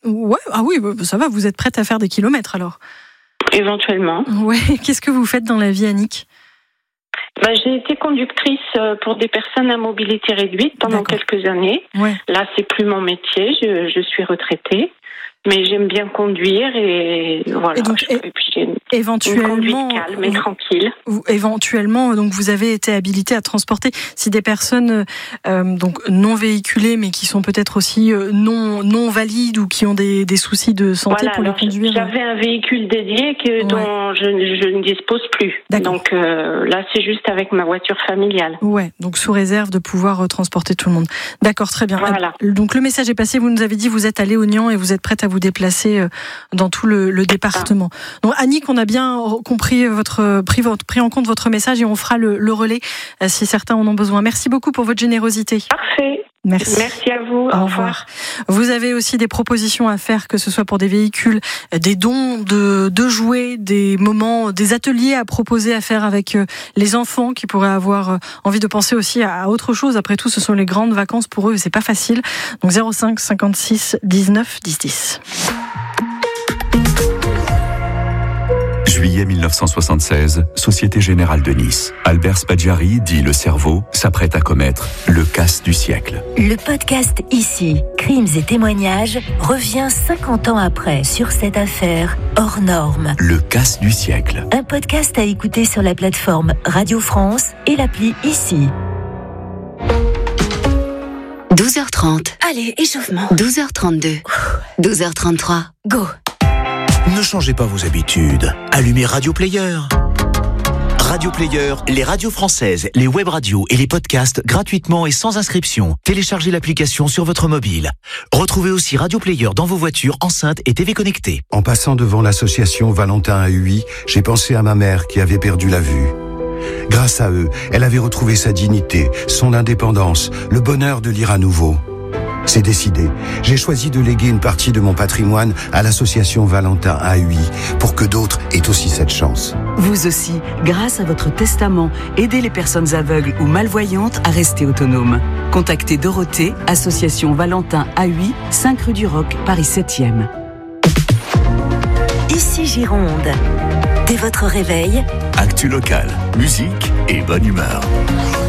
Ouais, ah oui, ça va, vous êtes prête à faire des kilomètres alors? Éventuellement. Ouais, qu'est-ce que vous faites dans la vie, Annick? J'ai été conductrice pour des personnes à mobilité réduite pendant quelques années. Ouais. Là, c'est plus mon métier, je suis retraitée. Mais j'aime bien conduire et voilà. Et donc, puis j'ai une conduite calme et tranquille. Éventuellement, donc vous avez été habilitée à transporter si des personnes donc non véhiculées, mais qui sont peut-être aussi non valides ou qui ont des soucis de santé pour les conduire. J'avais un véhicule dédié dont je ne dispose plus. D'accord. Donc là, c'est juste avec ma voiture familiale. Ouais, donc sous réserve de pouvoir transporter tout le monde. D'accord, très bien. Voilà. Donc le message est passé. Vous nous avez dit vous êtes à Léognan et vous êtes prête à vous déplacer dans tout le département. Donc Annick, on a bien compris pris en compte votre message et on fera le relais si certains en ont besoin. Merci beaucoup pour votre générosité. Parfait. Merci à vous. Au revoir. Vous avez aussi des propositions à faire, que ce soit pour des véhicules, des dons de jouets, des moments, des ateliers à proposer à faire avec les enfants qui pourraient avoir envie de penser aussi à autre chose. Après tout, ce sont les grandes vacances pour eux et c'est pas facile. Donc 05 56 19 10 10. Juillet 1976, Société Générale de Nice. Albert Spaggiari, dit le cerveau, s'apprête à commettre le casse du siècle. Le podcast Ici, crimes et témoignages, revient 50 ans après sur cette affaire hors norme. Le casse du siècle. Un podcast à écouter sur la plateforme Radio France et l'appli Ici. 12h30. Allez, échauffement. 12h32. 12h33. Go. Ne changez pas vos habitudes. Allumez Radio Player. Radio Player, les radios françaises, les web radios et les podcasts gratuitement et sans inscription. Téléchargez l'application sur votre mobile. Retrouvez aussi Radio Player dans vos voitures, enceintes et TV connectées. En passant devant l'association Valentin AUI, j'ai pensé à ma mère qui avait perdu la vue. Grâce à eux, elle avait retrouvé sa dignité, son indépendance, le bonheur de lire à nouveau. C'est décidé. J'ai choisi de léguer une partie de mon patrimoine à l'association Valentin AUI pour que d'autres aient aussi cette chance. Vous aussi, grâce à votre testament, aidez les personnes aveugles ou malvoyantes à rester autonomes. Contactez Dorothée, association Valentin AUI, 5 rue du Roc, Paris 7e. Ici Gironde. Dès votre réveil, Actu local, musique et bonne humeur.